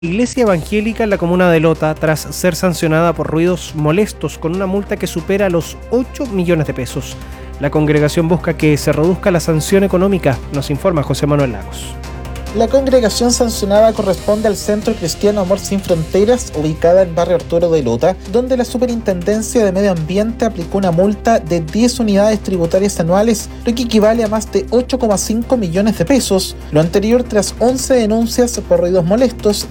Iglesia evangélica en la comuna de Lota tras ser sancionada por ruidos molestos con una multa que supera los 8 millones de pesos. La congregación busca que se reduzca la sanción económica, nos informa José Manuel Lagos. La congregación sancionada corresponde al Centro Cristiano Amor Sin Fronteras, ubicada en barrio Arturo de Lota, donde la Superintendencia de Medio Ambiente aplicó una multa de 10 unidades tributarias anuales, lo que equivale a más de 8,5 millones de pesos. Lo anterior tras 11 denuncias por ruidos molestos